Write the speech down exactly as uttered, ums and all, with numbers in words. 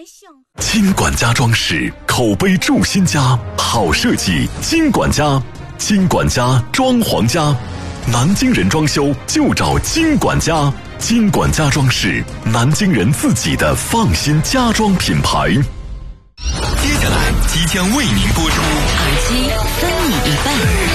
像。 金管家装饰，口碑筑新家，好设计金管家，金管家装潢家，南京人装修就找金管家，金管家装饰，南京人自己的放心家装品牌。 接下来即将为您播出， 耳机分你一半。